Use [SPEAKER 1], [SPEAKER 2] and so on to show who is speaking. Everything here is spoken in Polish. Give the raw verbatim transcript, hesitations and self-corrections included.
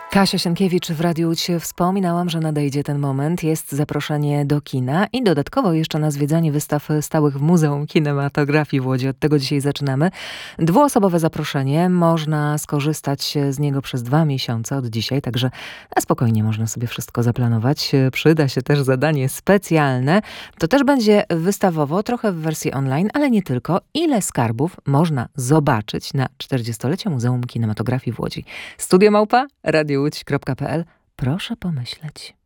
[SPEAKER 1] Kasia Sienkiewicz w Radiu Łódź. Wspominałam, że nadejdzie ten moment. Jest zaproszenie do kina i dodatkowo jeszcze na zwiedzanie wystaw stałych w Muzeum Kinematografii w Łodzi. Od tego dzisiaj zaczynamy. Dwuosobowe zaproszenie. Można skorzystać z niego przez dwa miesiące od dzisiaj, także na spokojnie można sobie wszystko zaplanować. Przyda się też zadanie specjalne. To też będzie wystawowo, trochę w wersji online, ale nie tylko. Ile skarbów można zobaczyć na czterdziestolecie Muzeum Kinematografii w Łodzi? Studio Małpa, radio łódź kropka p l. Proszę pomyśleć.